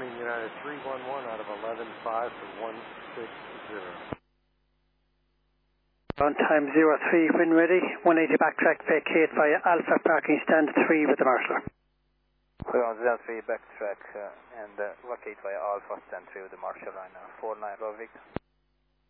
running United 311 out of 11.5 for 160. On time 03, when ready, 180 backtrack, vacate via Alpha parking stand 3 with the Marshal. We're on 03 backtrack and vacate via Alpha stand 3 with the Marshal right now, 49 Victor.